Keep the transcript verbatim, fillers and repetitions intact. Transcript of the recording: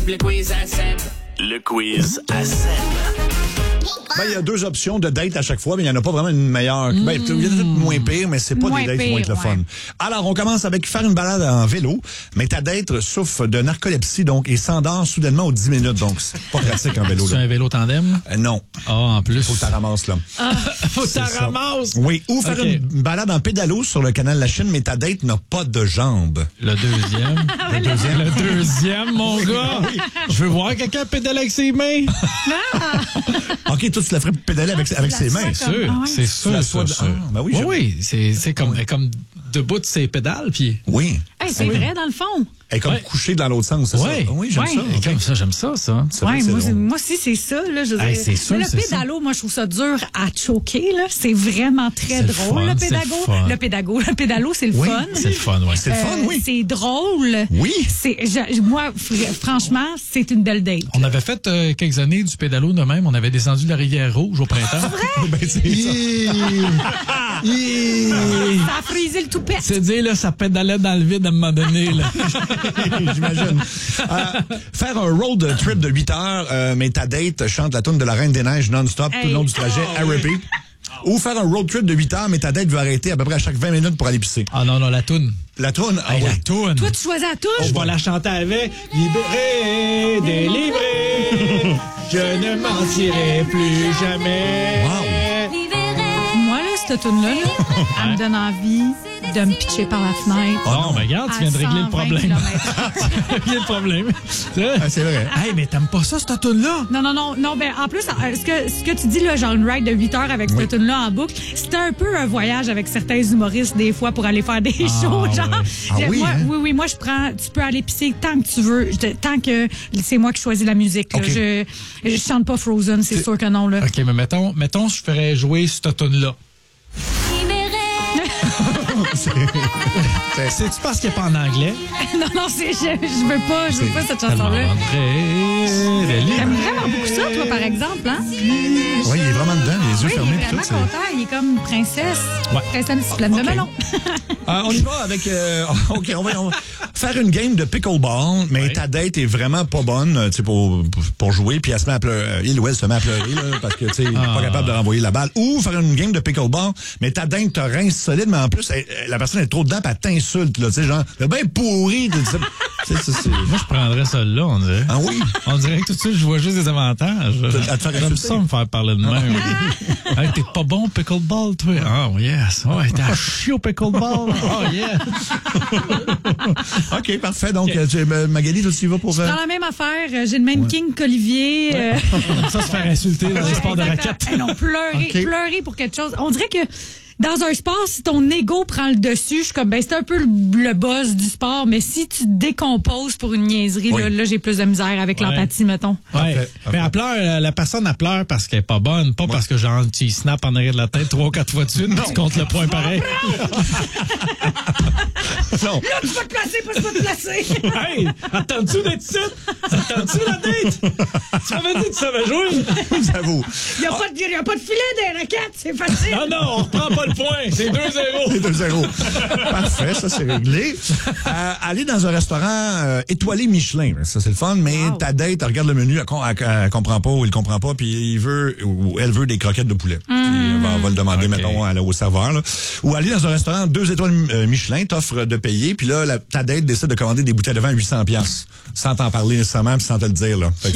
Le quiz à Seb. Le quiz à Seb. Ben, il y a deux options de date à chaque fois, mais il n'y en a pas vraiment une meilleure. Ben, il y en a une moins pire, mais c'est pas Moins des dates qui vont pire, être le fun. ouais. Alors, on commence avec faire une balade en vélo, mais ta date souffre de narcolepsie, donc, et s'endort soudainement aux dix minutes. Donc, c'est pas pratique en vélo, C'est là. un vélo tandem? Euh, non. Ah, en plus. Faut que t'en ramasses, là. Faut que t'en C'est ça. ramasses. Oui. Ou faire Ok. une balade en pédalo sur le canal de la Chine, mais ta date n'a pas de jambes. Le deuxième. Le deuxième. Le deuxième, mon gars. Je veux voir quelqu'un pédaler avec ses mains. OK, toi, tu la ferais pédaler avec, avec ses mains. C'est sûr, Ah ouais? c'est sûr, la sûr, soie de- sûr. Ah, ben oui, oui, j'aime. oui, c'est, c'est comme, comme debout de ses pédales, puis... Oui. Hey, c'est vrai, dans le fond. Elle est comme Ouais. couchée dans l'autre sens, c'est Ouais. ça? Oui, j'aime Ouais. ça. Et comme ça, j'aime ça, ça. C'est vrai Ouais, que c'est moi, drôle. c'est- moi aussi, c'est ça. Là, je veux Hey, dire. c'est sûr, Mais le c'est ça. pédalo, moi, je trouve ça dur à choquer. Là. C'est vraiment très C'est le drôle, fun, le c'est pédago. le fun. Le pédago, le pédalo, c'est le Oui, fun. C'est le fun, ouais. C'est le fun, Euh, oui. C'est drôle. Oui. C'est, je- moi, fr- franchement, c'est une belle date. On avait fait euh, quelques années du pédalo de même. On avait descendu la rivière Rouge au printemps. Ben, c'est ça. Ça a frisé le toupet. C'est dire, là, ça pédalait dans le vide à un moment donné, là. J'imagine. Euh, faire un road trip de huit heures, euh, mais ta date chante la tune de la Reine des Neiges non-stop tout le Hey. long du trajet à repeat. Ou faire un road trip de huit heures, mais ta date veut arrêter à peu près à chaque vingt minutes pour aller pisser. Ah non, non, la toune. La toune, ah Hey, ouais. la toune. Toi, tu choisis à touche. On va la chanter avec Libéré, délivré, je ne mentirai plus jamais. Wow. Moi, là, cette toune-là, là, elle me donne envie de me pitcher par la fenêtre. Oh non, mais regarde, tu viens de régler le problème. Régler le problème. Ah, c'est vrai. Hey, mais t'aimes pas ça, cette toune-là? Non, non, non, non, ben, en plus, euh, ce que, ce que tu dis, là, genre une ride de huit heures avec Oui. cette tune-là en boucle, c'était un peu un voyage avec certains humoristes, des fois, pour aller faire des shows, ouais. genre. Ah Je- oui, moi, hein? oui, oui, moi, je prends, tu peux aller pisser tant que tu veux, je- tant que c'est moi qui choisis la musique, là. OK. Je, je chante pas Frozen, c'est sûr que non, là. OK, mais mettons, mettons, je ferais jouer cette toune-là. C'est-tu parce qu'elle est pas en anglais? non, non, c'est, je, je veux pas, je veux pas cette chanson-là. Tellement vrai, T'aimes vraiment beaucoup ça, toi, par exemple, hein? Oui, il est vraiment dedans, les yeux Oui, il fermés. est pis vraiment tout, c'est- content. Il est comme princesse. Ouais. Princesse pleine de OK. melon. Euh, on y va avec... euh, OK, on va, on va faire une game de pickleball, mais Ouais. ta date est vraiment pas bonne euh, tu sais, pour, pour jouer, puis elle se met à pleurer. Il ou elle se met à pleurer là, parce que tu sais, il est Ah. pas capable de renvoyer la balle. Ou faire une game de pickleball, mais ta date te rince solide, mais en plus, elle- la personne est trop dedans, puis elle t'insulte. Là, tu sais, genre, t'es bien pourri. tu sais, tu sais, c'est- c'est- Moi, je prendrais celle-là, on dirait. Ah oui? On dirait que tout de suite, je vois juste des avantages. À te faire J'aime insulter. ça me faire parler de même. Hey, t'es pas bon au pickleball, toi? Oh, yes. Oh, t'es à chier au pickleball. Oh, yes. OK, parfait. Donc, euh, tu- euh, Magali, toi, tu y vas pour... euh, Dans la même affaire, euh, j'ai le même king qu'Olivier. euh, Ça, se faire insulter dans les sports de exactement. raquettes. Eh non, pleurer, OK. pleurer pour quelque chose. On dirait que dans un sport, si ton ego prend le dessus, je suis comme, ben, c'est un peu le, le boss du sport, mais si tu te décomposes pour une niaiserie, Oui. là, là, j'ai plus de misère avec Ouais. l'empathie, mettons. Ouais. Parfait, Mais elle pleure, euh, la personne, elle pleure parce qu'elle est pas bonne, pas parce que genre, tu y snaps en arrière de la tête trois ou quatre fois de suite, mais tu comptes le point pareil. Non. Là, tu vas te placer, pas tu vas te placer. Hey, attends-tu d'être ici? Attends-tu la date? Tu m'avais dit que tu savais jouer? J'avoue. Il n'y a, pas de- y a pas de filet des raquettes, c'est facile. Ah non, on reprend pas le point. C'est deux zéro. deux zéro. Parfait, ça c'est réglé. Euh, aller dans un restaurant euh, étoilé Michelin, ça c'est le fun, mais Wow. ta date, elle regarde le menu, elle, com- elle, elle comprend pas ou il comprend pas, puis il veut ou elle veut des croquettes de poulet. Puis on va, on va le demander, Ok. mettons, à la- au serveur. Là. Ou aller dans un restaurant deux étoiles euh, Michelin, t'offre de payer, puis là, la- ta date décide de commander des bouteilles de vin à huit cents piastres, sans t'en parler nécessairement, puis sans te le dire. Là. Fait que